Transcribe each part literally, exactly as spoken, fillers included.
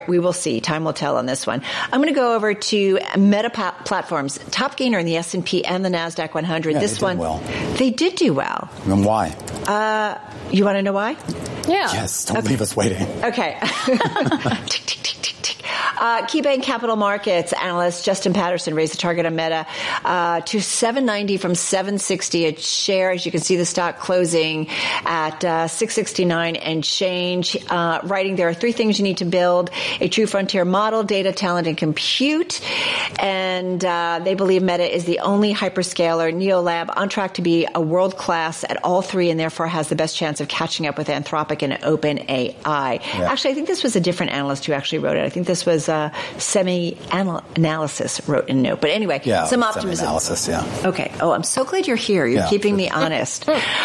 We will see. Time will tell on this one. I'm going to go over to Meta Platforms, top gainer in the S and P and the NASDAQ one hundred. Yeah, this they did one, well. They did do well. And why? Uh, you want to know why? Yeah. Yes, don't okay. leave us waiting. Okay. tick, tick, tick, tick, tick. Uh, KeyBank Capital Markets analyst Justin Patterson raised the target on Meta uh, to seven ninety from seven sixty a share. As you can see, the stock closing at uh, six sixty-nine and change. Uh, writing, there are three things you need to build: a true frontier model, data, talent, and compute. And uh, they believe Meta is the only hyperscaler NeoLab on track to be a world class at all three, and therefore has the best chance of catching up with Anthropic and OpenAI. Yeah. Actually, I think this was a different analyst who actually wrote it. I think this was uh, Semi-Analysis wrote in a note. But anyway, yeah, some optimism. Analysis, yeah. Okay. Oh, I'm so glad you're here. You're yeah, keeping sure. me honest.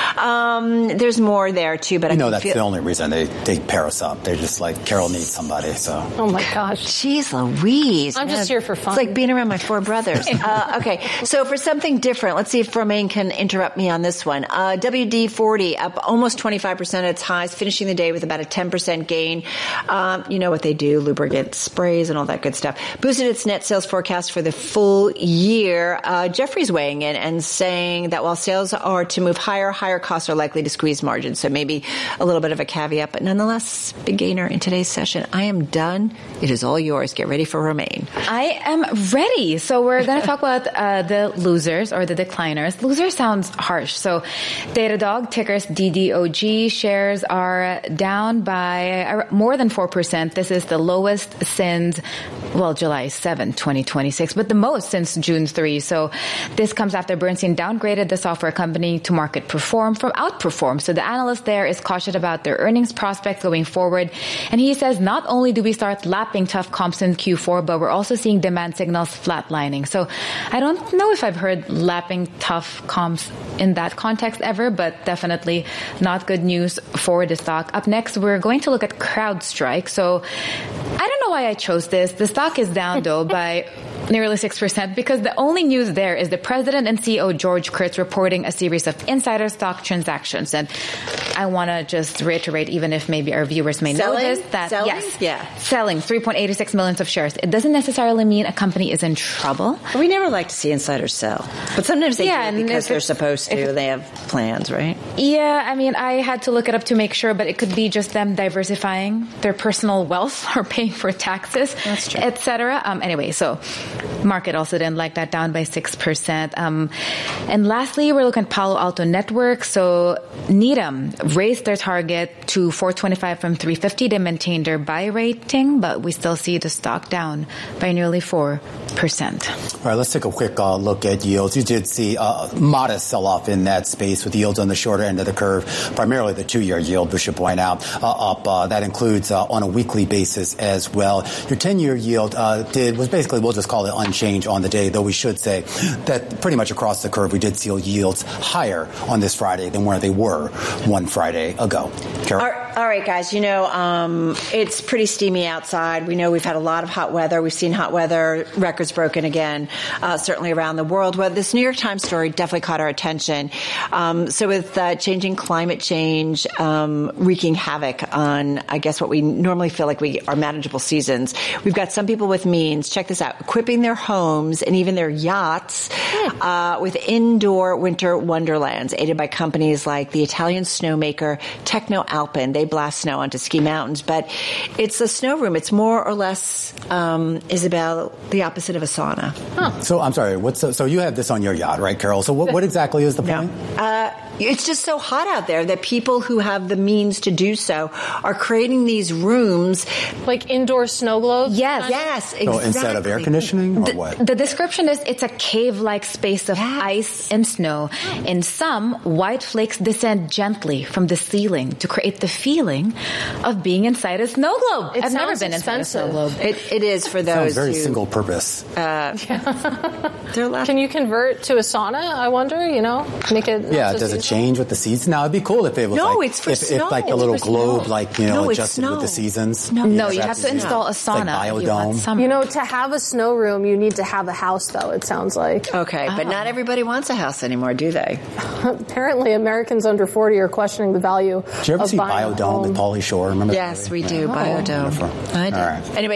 um, there's more there, too. But you I know that's feel- the only reason they, they pair us up. They're just like, Carol needs somebody, so. Oh, my gosh. Jeez Louise. I'm man. just here for fun. It's like being around my four brothers. uh, okay. So for something different, let's see if Romaine can interrupt me on this one. Uh, W D forty up almost twenty-five percent at its highs, finishing the day with about a ten percent gain. Um, you know what they do, lubricant sprays and all that good stuff. Boosted its net sales forecast for the full year. Uh, Jefferies weighing in and saying that while sales are to move higher, higher costs are likely to squeeze margins. So maybe a little bit of a caveat, but nonetheless, big gainer in today's session. I am done. It is all yours. Get ready for Romaine. I am ready. So we're going to talk about uh, the losers or the decliners. Loser sounds harsh. So Datadog, tickers D D O G, shares are down by more than four percent. This is the lowest since, well, July seventh, twenty twenty-six, but the most since June third. So this comes after Bernstein downgraded the software company to market perform from outperform. So the analyst there is cautious about their earnings prospects going forward. And he says not only do we start lapping tough comps in Q four, but we're also seeing demand signals flatlining. So I don't know if I've heard lapping tough comps in that context ever, but definitely not good news for the stock. Up next, we're going to look at CrowdStrike. So I don't know why I chose this. The stock is down, though, by nearly six percent because the only news there is the president and C E O George Kurtz reporting a series of insider stock transactions. And I want to just reiterate, even if maybe our viewers may selling? know this, that selling? yes, yeah. selling three point eight six million of shares. It doesn't necessarily mean a company is in trouble. We never like to see insiders sell, but sometimes they Yeah, do and because if they're it's- supposed to. if- They have plans, right? Yeah, I mean, I had to look it up to make sure, but it could be just them diversifying their personal wealth or paying for taxes, That's true. et cetera. Um, anyway, so market also didn't like that, down by six percent. Um, and lastly, we're looking at Palo Alto Networks. So Needham raised their target to four twenty-five from three fifty. They maintained their buy rating, but we still see the stock down by nearly four percent. All right, let's take a quick uh, look at yields. You did see a modest sell-off in that space with yields on the shorter end of the curve, primarily the two-year yield, we should point out, uh, up. Uh, that includes uh, on a weekly basis as well. Your ten-year yield uh, did was basically, we'll just call it unchanged on the day, though we should say that pretty much across the curve we did see yields higher on this Friday than where they were one Friday ago. Carol? All right, all right, guys, you know, um, it's pretty steamy outside. We know we've had a lot of hot weather. We've seen hot weather records broken again, uh, certainly around the world. Well, this New York Times story definitely caught our attention. Um, so with uh, changing climate change um, wreaking havoc on, I guess, what we normally feel like we are manageable seasons, we've got some people with means, check this out, equipping their homes and even their yachts uh, with indoor winter wonderlands, aided by companies like the Italian snowmaker Techno Alpin. They blast snow onto ski mountains, but it's a snow room. It's more or less, um, Isabel, the opposite of a sauna. Huh. So I'm sorry. What's the, so you have this on your yacht, right, Carol? So what, what exactly is the point? No. Uh, it's just so hot out there that people who have the means to do so are creating these rooms. Like indoor snow globes? Yes. Yes, exactly. So instead of air conditioning, or The, what? the description is it's a cave-like space of Yes. ice and snow. In some, white flakes descend gently from the ceiling to create the feeling of being inside a snow globe. It I've never sounds been inside a snow expensive. globe. It, it is for Sounds those very who... single purpose. Uh, they're laughing. Can you convert to a sauna, I wonder, you know? Make it Yeah, does it change with the seasons? Now, it'd be cool if it was no, like, it's for if, snow. if like a little it's globe, snow. like, you know, no, adjusted snow. with the seasons. No, no you have to install a sauna. Like if you want biodome. summer. You know, to have a snow room, you need to have a house, though, it sounds like. Okay, but Oh. not everybody wants a house anymore, do they? Apparently, Americans under forty are questioning the value Did you ever of see buying a Biodome home. with Pauly Shore? Remember Yes, that we movie? do. Yeah. Biodome. Wonderful. I do. All right. Anyway.